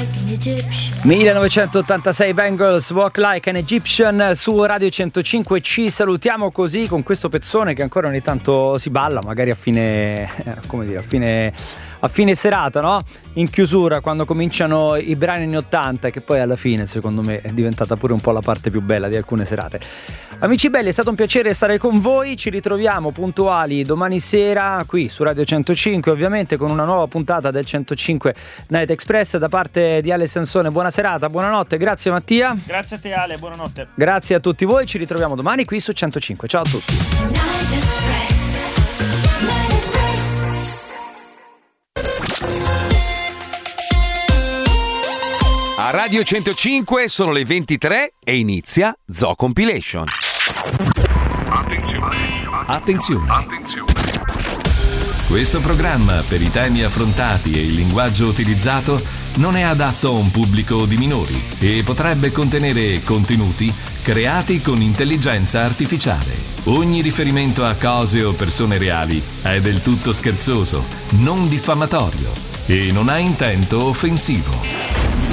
1986 Bangles, Walk Like an Egyptian su Radio 105. Ci salutiamo così con questo pezzone che ancora ogni tanto si balla, magari a fine a fine serata, no? In chiusura, quando cominciano i brani anni 80, che poi alla fine secondo me è diventata pure un po' la parte più bella di alcune serate. Amici belli, è stato un piacere stare con voi, ci ritroviamo puntuali domani sera qui su Radio 105, ovviamente con una nuova puntata del 105 Night Express da parte di Ale Sansone. Buona serata, buonanotte, grazie Mattia. Grazie a te Ale, buonanotte. Grazie a tutti voi, ci ritroviamo domani qui su 105. Ciao a tutti. Night Express, Night Express. A Radio 105 sono le 23 e inizia Zoo Compilation. Attenzione. Questo programma, per i temi affrontati e il linguaggio utilizzato, non è adatto a un pubblico di minori e potrebbe contenere contenuti creati con intelligenza artificiale. Ogni riferimento a cose o persone reali è del tutto scherzoso, non diffamatorio e non ha intento offensivo.